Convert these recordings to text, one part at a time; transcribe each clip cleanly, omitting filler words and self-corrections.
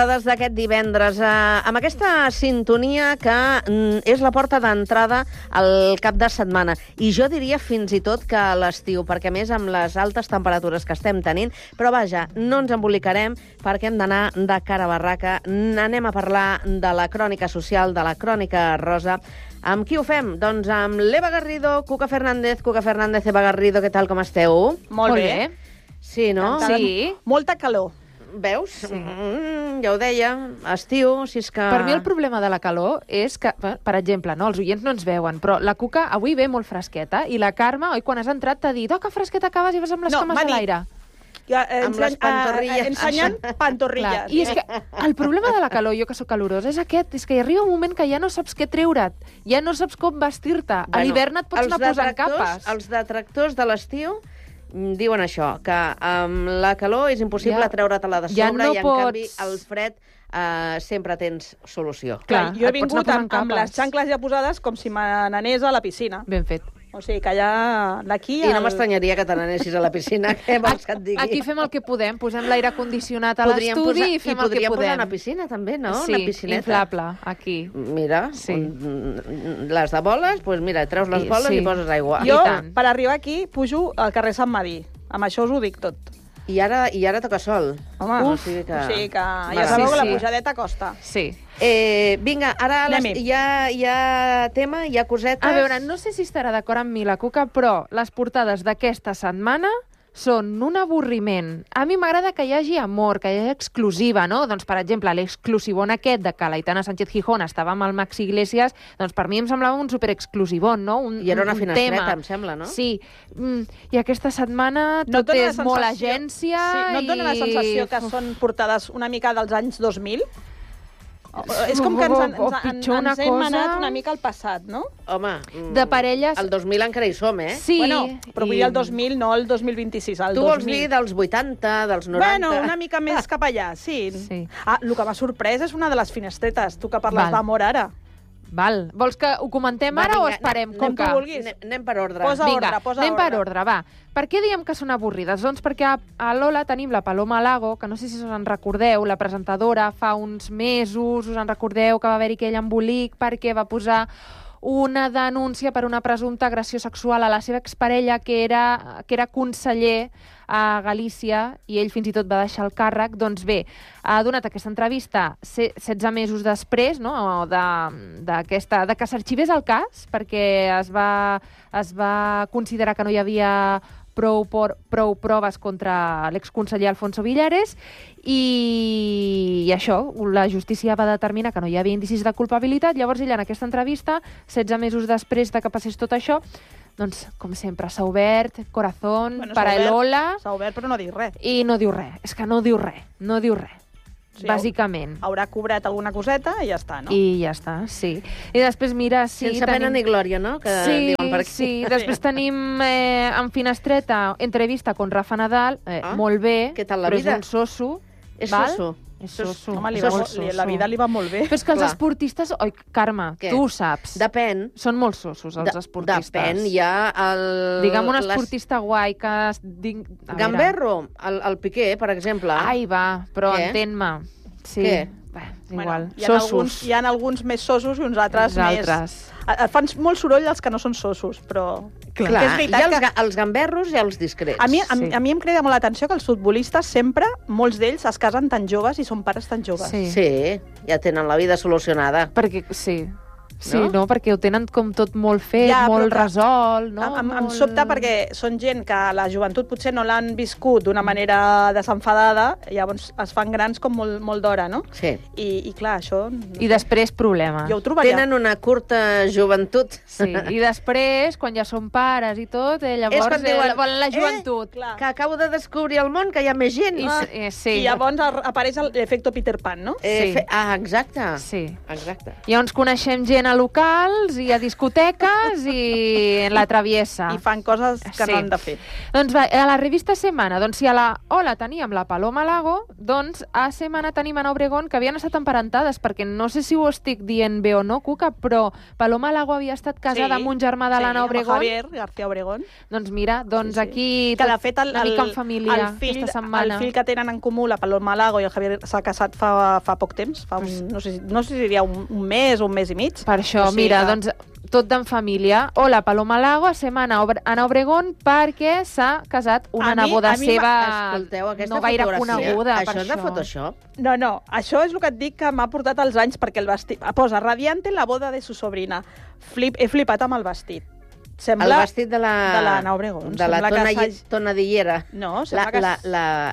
Des d'aquest divendres, amb aquesta sintonia que és la porta d'entrada al cap de setmana. I jo diria fins i tot que a l'estiu, perquè a més amb les altes temperatures que estem tenint, però vaja, no ens embolicarem perquè hem d'anar de cara a barraca. Anem a parlar de la crònica social, de la crònica rosa. Amb qui ho fem? Doncs amb l'Eva Garrido, Cuca Fernández. Cuca Fernández, Eva Garrido, què tal, com esteu? Molt bé. Sí, no? Sí. Molta calor. Veus? Sí. Ja ho deia, estiu, si és que... Per mi el problema de la calor és que, per exemple, no, els oients no ens veuen, però la Cuca avui ve molt fresqueta i la Carme, oi, quan has entrat t'ha dit que fresqueta acabes i vas amb les cames a l'aire. Amb les pantorrilles. Ensenyant pantorrilles. Clar. I és que el problema de la calor, jo que sóc calorosa, és aquest, és que hi arriba un moment que ja no saps què treure't, ja no saps com vestir-te. A l'hivern et pots anar posant capes. Els detractors de l'estiu diuen això, que amb la calor és impossible treure-te-la de sobre i en canvi el fred sempre tens solució. Clar, jo he vingut amb les xancles ja posades com si me n'anés a la piscina. Ben fet. O sigui que ja d'aquí... I no m'estranyaria que te n'anessis a la piscina, què vols que et digui? Aquí fem el que podem, posem l'aire condicionat a l'estudi i fem el que podem. I podríem posar una piscina també, no? Sí, una piscineta. inflable, aquí. Mira, les de boles, doncs mira, treus les boles i poses aigua. Jo, per arribar aquí, pujo al carrer Sant Madí. Amb això us ho dic tot. I ara toca sol. Home, o sigui que ja sabeu que la pujadeta costa. Sí. Vinga, ara hi ha tema, hi ha cosetes... A veure, no sé si estarà d'acord amb mi la Cuca, però les portades d'aquesta setmana són un avorriment. A mi m'agrada que hi hagi amor, que hi hagi exclusiva, no? Doncs, per exemple, l'exclusivon aquest de que l'Aitana Sánchez Gijón estava amb el Maxi Iglesias, doncs per mi em semblava un superexclusivon, no? I era una finestreta, em sembla, no? Sí. I aquesta setmana tot és molt agència. No et dona la sensació que són portades una mica dels anys 2000? És com que ens hem anat una mica al passat, no? Home, de parelles... el 2000 encara hi som, eh? Sí. Bueno, però vull dir el 2000, no el 2026, el 2000. Tu vols dir dels 80, dels 90... Bueno, una mica més cap allà, sí. El que m'ha sorprès és una de les finestretes, tu que parles d'amor ara. Val. Vols que ho comentem ara o esperem? Com tu vulguis. Anem per ordre. Anem per ordre, va. Per què diem que són avorrides? Doncs perquè a Lola tenim la Paloma Lago, que no sé si us en recordeu, la presentadora fa uns mesos, us en recordeu que va haver-hi aquell embolic perquè va posar una denúncia per una presumpta agressió sexual a la seva exparella, que era conseller a Galícia, i ell fins i tot va deixar el càrrec. Doncs bé, ha donat aquesta entrevista 16 mesos després, no?, de que s'arxivés el cas, perquè es va considerar que no hi havia prou proves contra l'exconseller Alfonso Villares, i això, la justícia va determinar que no hi havia indicis de culpabilitat. Llavors ella, en aquesta entrevista, 16 mesos després de que passés tot això, doncs, com sempre, s'ha obert, corazón, para Lola... S'ha obert, però no diu res. I no diu res, és que no diu res. Sí, bàsicament. Haurà cobrat alguna coseta i ja està, no? I ja està, sí. I després, mira... Sense pena ni glòria, no? Que diuen per aquí. Sí. Després tenim en finestreta entrevista con Rafa Nadal, molt bé, què tal la però vida? És un soso. És soso? És soso. Home, la vida li va molt bé. Però és que els esportistes... Oi, Carme, tu ho saps. Depèn. Són molt sosos, els esportistes. Depèn, hi ha el... Digue'm un esportista guai que... Gamberro, el Piqué, per exemple. Ai, va, però entén-me. Sí. Què? Igual. Sosos. Hi ha alguns més sosos i uns altres més... Fan molt soroll els que no són sosos, però... Clar, hi ha els gamberros i els discrets. A mi em crida molt l'atenció que els futbolistes sempre, molts d'ells, es casen tan joves i són pares tan joves. Sí, ja tenen la vida solucionada. Perquè, sí, no? Perquè ho tenen com tot molt fet, molt resolt, no? Em sobta perquè són gent que la joventut potser no l'han viscut d'una manera desenfadada, llavors es fan grans com molt d'hora, no? Sí. I clar, això... I després problemes. Jo ho trobaria. Tenen una curta joventut. Sí, i després, quan ja són pares i tot, llavors volen la joventut. Que acabo de descobrir el món, que hi ha més gent. I llavors apareix l'efecte Peter Pan, no? Exacte. Sí. Exacte. Llavors coneixem gent a locals i a discoteques i en la traviesa. I fan coses que no han de fer. Doncs va, a la revista Semana, doncs si a la Ola teníem la Paloma Lago, doncs a Semana tenim Ana Obregón, que havien estat emparentades, perquè no sé si ho estic dient bé o no, Cuca, però Paloma Lago havia estat casada amb un germà de l'Anna Obregón. Javier García Obregón. Doncs mira, aquí que de fet una mica en família aquesta setmana. El fill que tenen en comú, la Paloma Lago i el Javier, s'ha casat fa poc temps, no sé si diria un mes o un mes i mig. Per això, mira, doncs tot d'en família. Hola, Paloma Lago, a Semana Ana Obregón, perquè s'ha casat una neboda seva no gaire coneguda. Això és de Photoshop? No, això és el que et dic que m'ha portat els anys, perquè el vestit... Posa, radiante en la boda de su sobrina. He flipat amb el vestit. Sembla el vestit de l'Anna Obregón. De la tonadillera. No, sembla que...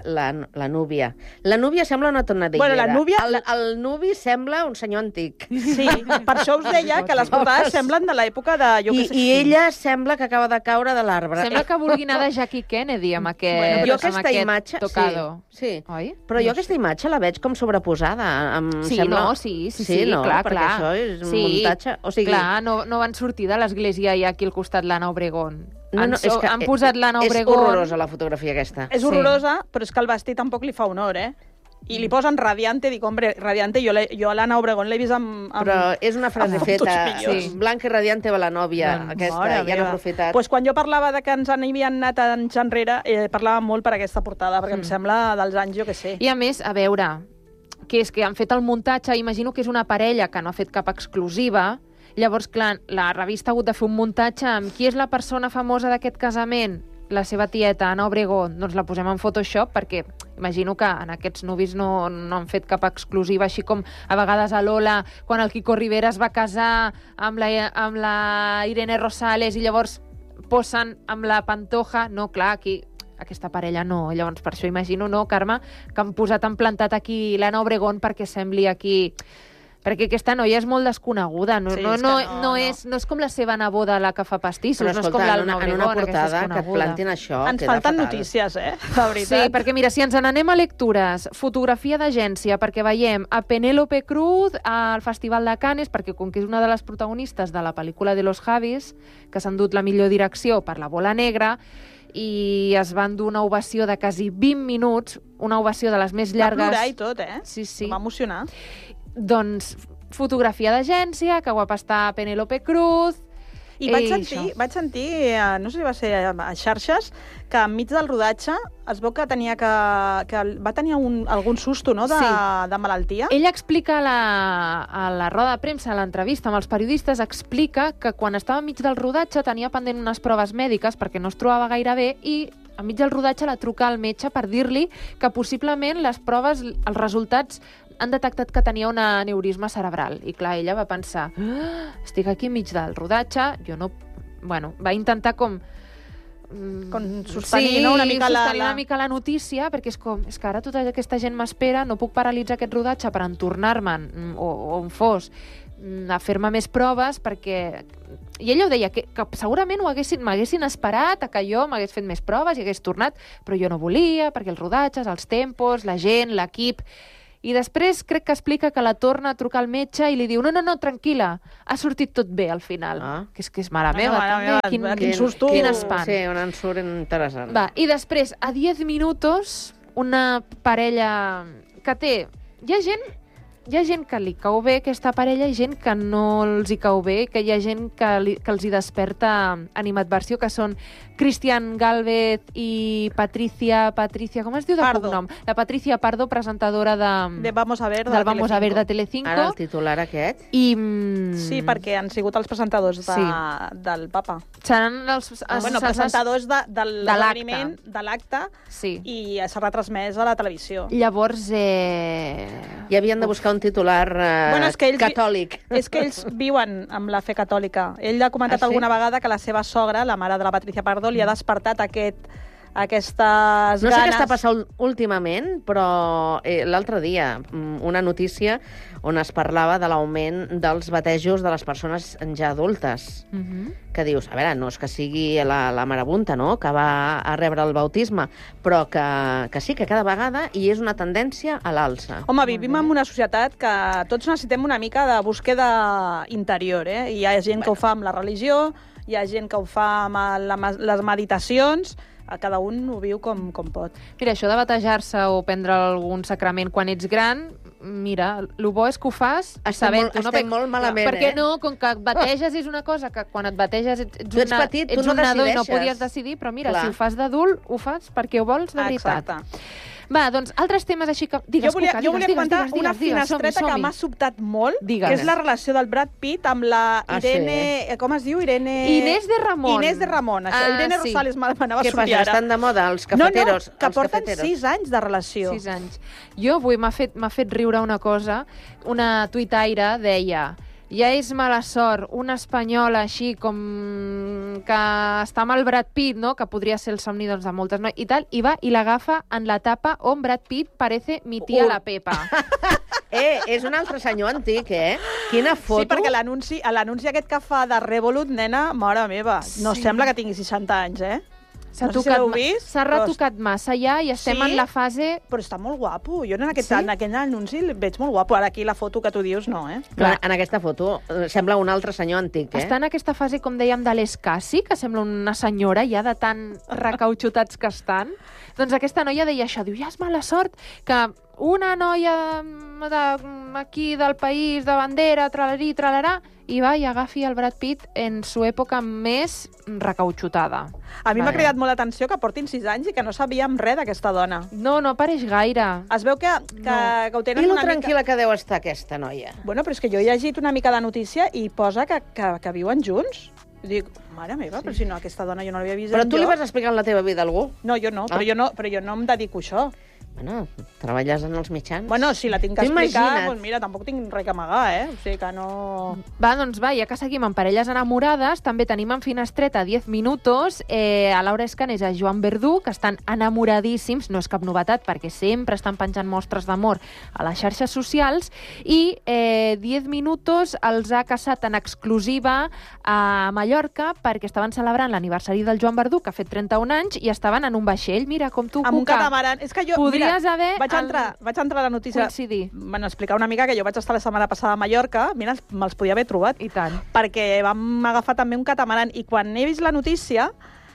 La núvia. La núvia sembla una tonadillera. Bueno, la núvia... El nuvi sembla un senyor antic. Sí, per això us deia que les portades semblen de l'època de... I ella sembla que acaba de caure de l'arbre. Sembla que vulgui anar de Jackie Kennedy amb aquest, jo aquesta imatge, tocado. Sí. Oi? Però jo aquesta imatge la veig com sobreposada. Sí, clar. Perquè això és un muntatge. O sigui... Clar, no van sortir de l'església i aquí al costat l'Anna Obregón. Han posat l'Anna Obregón... És horrorosa la fotografia aquesta. És horrorosa, però és que el vestit tampoc li fa honor, I li posen radiante, dic, hombre, radiante, jo a l'Anna Obregón l'he vist amb... Però és una frase feta, blanca i radiante va la nòvia, aquesta, ja han aprofitat. Doncs quan jo parlava de que ens havien anat anys enrere, parlava molt per aquesta portada, perquè em sembla dels anys, jo què sé. I a més, a veure, que és que han fet el muntatge, imagino que és una parella que no ha fet cap exclusiva. Llavors, clar, la revista ha hagut de fer un muntatge amb qui és la persona famosa d'aquest casament, la seva tieta, Ana Obregón, doncs la posem en Photoshop perquè imagino que en aquests nuvis no han fet cap exclusiva, així com a vegades a Lola, quan el Quico Rivera es va casar amb la Irene Rosales i llavors posen amb la Pantoja. No, clar, aquí aquesta parella no. Llavors, per això imagino, no, Carme, que han plantat aquí l'Ana Obregón perquè sembli aquí... Perquè aquesta noia és molt desconeguda. No és com la seva neboda, la que fa pastissos. Però, escolta, no és com l'Anna Obregón, en una portada que et plantin això... Ens falten notícies, de veritat. Sí, perquè mira, si ens n'anem a lectures, fotografia d'agència, perquè veiem a Penélope Cruz al Festival de Cannes, perquè com que és una de les protagonistes de la pel·lícula de los Javis, que s'han dut la millor direcció per la Bola Negra, i es van dur una ovació de quasi 20 minuts, una ovació de les més llargues... Va plorar i tot, Sí. Em va emocionar. Doncs fotografia d'agència, que guapa està Penélope Cruz... I vaig sentir, no sé si va ser a xarxes, que enmig del rodatge es veu que va tenir algun susto, no?, de malaltia. Ella explica a la roda de premsa, a l'entrevista amb els periodistes, explica que quan estava enmig del rodatge tenia pendent unes proves mèdiques perquè no es trobava gaire bé i enmig del rodatge la truca al metge per dir-li que possiblement les proves, els resultats han detectat que tenia un aneurisma cerebral. I clar, ella va pensar, estic aquí enmig del rodatge, va intentar com sostenir, una mica la notícia, perquè és que ara tota aquesta gent m'espera, no puc paralitzar aquest rodatge per entornar-me'n, o on fos, a fer-me més proves, perquè... I ella ho deia, que segurament m'haguessin esperat a que jo m'hagués fet més proves i hagués tornat, però jo no volia, perquè els rodatges, els tempos, la gent, l'equip... I després crec que explica que la torna a trucar al metge i li diu, no, tranquil·la, ha sortit tot bé al final. Que és mare meva, quin susto. Quin espant. Sí, un ensurt interessant. I després, a 10 minuts, una parella que té... Hi ha gent que li cau bé aquesta parella i gent que no els hi cau bé, que hi ha gent que els hi desperta animadversió, que són Cristian Gálvez i Patricia, com es diu de cognom? La Patricia Pardo, presentadora de Vamos a Ver de Telecinco. Ara el titular aquest. Sí, perquè han sigut els presentadors del Papa. Seran els presentadors de l'esdeveniment, de l'acte, i s'ha retransmès a la televisió. Llavors... I havien de buscar un titular catòlic. És que ells viuen amb la fe catòlica. Ell ha comentat alguna vegada que la seva sogra, la mare de la Patricia Pardo, li ha despertat aquestes No sé què ganes... està passant últimament, però l'altre dia una notícia on es parlava de l'augment dels batejos de les persones ja adultes. Que dius, a veure, no és que sigui la marabunta, no?, que va a rebre el bautisme, però que sí, que cada vegada hi és una tendència a l'alça. Home, vivim en una societat que tots necessitem una mica de búsqueda interior, eh? Hi ha gent que ho fa amb la religió, hi ha gent que ho fa amb les meditacions, cada un ho viu com pot. Mira, això de batejar-se o prendre algun sacrament quan ets gran, mira, el bo és que ho fas sabent-ho. Estem molt malament, Perquè no, com que et bateges és una cosa que quan et bateges ets petit, ets un nadó i no podies decidir, però mira, si ho fas d'adult, ho fas perquè ho vols de veritat. Exacte. Va, doncs, altres temes així que... Jo volia comentar una finestreta que m'ha sobtat molt, que és la relació del Brad Pitt amb la Irene... Com es diu? Inés de Ramon. Inés de Ramon. Irene Rosales m'anava a sortir ara. Què passa? Estan de moda els cafeteros? No, que porten 6 anys de relació. 6 anys. Jo avui m'ha fet riure una cosa. Una tuitaire deia... Ja és mala sort, una espanyola així com que està amb el Brad Pitt, no?, que podria ser el somni de moltes noies i tal, i va i l'agafa en la tapa on Brad Pitt parece mi tia la Pepa. És un altre senyor antic, Quina foto. Sí, perquè l'anunci aquest que fa de Revolut, nena, mare meva, no sembla que tingui 60 anys, S'ha retocat massa ja i estem en la fase... Però està molt guapo. Jo en aquell anunci el veig molt guapo. Ara aquí la foto que tu dius no, Clar, en aquesta foto sembla un altre senyor antic, Està en aquesta fase, com dèiem, de l'Escassi, que sembla una senyora ja de tan recautxutats que estan. Doncs aquesta noia deia això, diu, ja és mala sort que una noia aquí del país, de bandera, tralarí, tralarà, i va i agafi el Brad Pitt en su època més recautxutada. A mi m'ha cridat molt l'atenció que portin 6 anys i que no sabíem res d'aquesta dona. No apareix gaire. Es veu que ho tenen I una mica... tranquil·la que deu estar aquesta noia. Bueno, però és que jo he llegit una mica de notícia i posa que viuen junts. I dic, mare meva, però si no, aquesta dona jo no l'havia vist Però tu li vas explicar la teva vida a algú? No, jo no, però jo no em dedico a això. Bueno, treballes en els mitjans. Bueno, si la tinc que explicar, doncs mira, tampoc tinc res que amagar, O sigui que no... Va, doncs va, ja que seguim amb parelles enamorades, també tenim en finestreta 10 minuts a Laura Escanes i a Joan Verdú, que estan enamoradíssims, no és cap novetat, perquè sempre estan penjant mostres d'amor a les xarxes socials, i 10 minuts els ha casat en exclusiva a Mallorca, perquè estaven celebrant l'aniversari del Joan Verdú, que ha fet 31 anys, i estaven en un vaixell, mira, com tu, amb un catamaran. És que jo, vaig entrar a la notícia. Coincidir. Van explicar una mica que jo vaig estar la setmana passada a Mallorca, mira, me'ls podia haver trobat. I tant. Perquè vam agafar també un catamaran, i quan he vist la notícia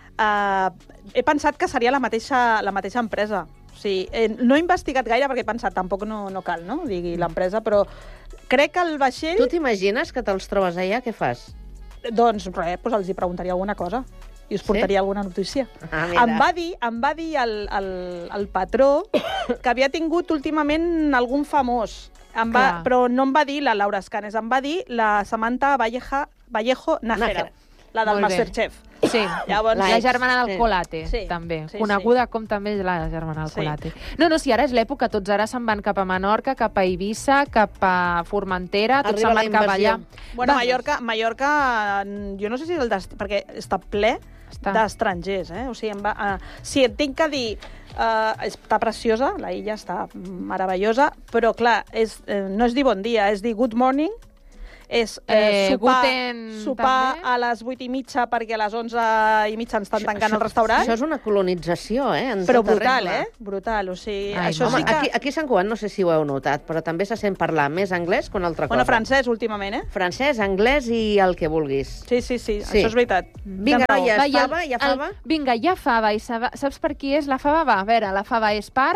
he pensat que seria la mateixa empresa. O sigui, no he investigat gaire perquè he pensat, tampoc no cal, no?, digui l'empresa, però crec que el vaixell... Tu t'imagines que te'ls trobes allà? Què fas? Doncs res, els hi preguntaria alguna cosa i us portaria alguna notícia. Em va dir el patró que havia tingut últimament algun famós, però no em va dir la Laura Escanes, em va dir la Samantha Vallejo Nájera, la del Masterchef. Sí, llavors, la germana del Colate, també. Coneguda com també la germana del Colate. No, si ara és l'època, tots ara se'n van cap a Menorca, cap a Eivissa, cap a Formentera, tots se'n van cap allà. Bueno, Mallorca, jo no sé si és el destí, perquè està ple d'estrangers, O sigui, si et tinc que dir, està preciosa, la illa està meravellosa, però clar, no és dir bon dia, és dir good morning, és sopar a les 8:30 perquè a les 11:30 ens estan tancant el restaurant. Això és una colonització, Però brutal, Brutal, o sigui... Home, aquí a Sant Cugat no sé si ho heu notat, però també se sent parlar més anglès que una altra cosa. Bueno, francès, últimament, Francès, anglès i el que vulguis. Sí, això és veritat. Vinga, noies, fava, hi ha fava? Vinga, hi ha fava, i saps per qui és la fava? Va, a veure, la fava és per...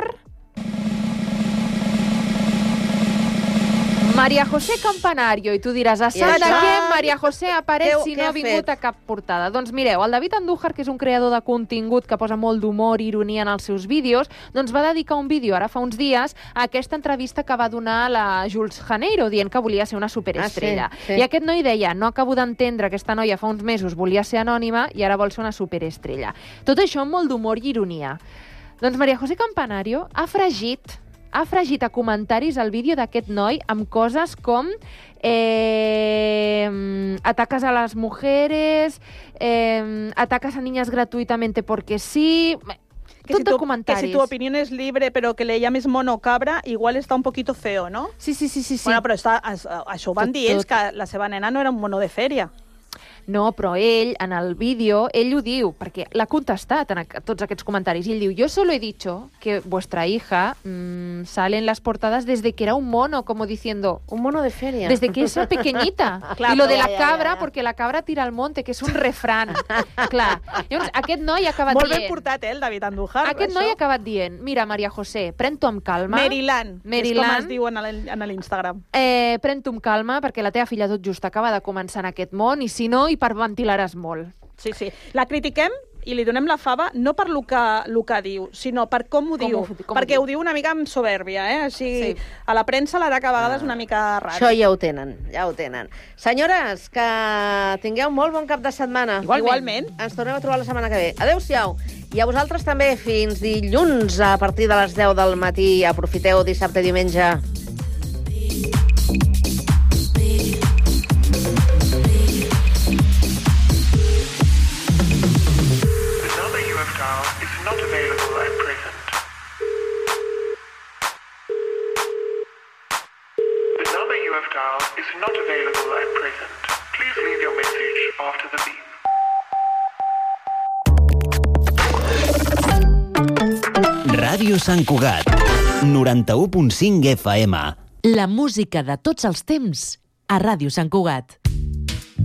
María José Campanario, i tu diràs, a sac de què María José apareix si no ha vingut a cap portada? Doncs mireu, el David Andújar, que és un creador de contingut que posa molt d'humor i ironia en els seus vídeos, doncs va dedicar un vídeo ara fa uns dies a aquesta entrevista que va donar la Jules Janeiro, dient que volia ser una superestrella. I aquest noi deia, no acabo d'entendre, aquesta noia fa uns mesos volia ser anònima i ara vol ser una superestrella. Tot això amb molt d'humor i ironia. Doncs María José Campanario ha fregit a comentaris el vídeo d'aquest noi amb coses com ataques a les mujeres, atacas a niñas gratuitamente porque sí... Tot de comentaris. Que si tu opinión es libre, pero que le llames mono o cabra, igual está un poquito feo, ¿no? Sí. Bueno, però això ho van dir ells, que la seva nena no era un mono de fèria. No, però ell, en el vídeo, ell ho diu, perquè l'ha contestat en tots aquests comentaris, i ell diu, yo solo he dicho que vuestra hija sale en las portadas desde que era un mono, como diciendo... Un mono de feria. Desde que es pequeñita. Clar, I lo de la ja. cabra, porque la cabra tira al monte, que és un refrán. Clar. Llavors, aquest noi ha acabat Molt dient... ben portat, el David Andújar. Aquest noi ha acabat dient, mira, María José, pren-t'ho amb calma. Maryland, és com es diu en l'Instagram. Pren-t'ho amb calma, perquè la teva filla tot just acaba de començar en aquest món, i si no, hiperventilaràs molt. Sí. La critiquem i li donem la fava no per lo que diu, sinó per com ho diu. Perquè ho diu una mica amb soberbia, eh? Així, sí. A la premsa l'harà que a vegades una mica raro. Això ja ho tenen. Senyores, que tingueu molt bon cap de setmana. Igualment. Ens tornem a trobar la setmana que ve. Adéu-siau. I a vosaltres també, fins dilluns a partir de les 10 del matí. Aprofiteu dissabte i diumenge. Not available at present. The number you have dialed is not available at present. Please leave your message after the beep. Ràdio Sant Cugat, 91.5 FM. La música de tots els temps a Ràdio Sant Cugat.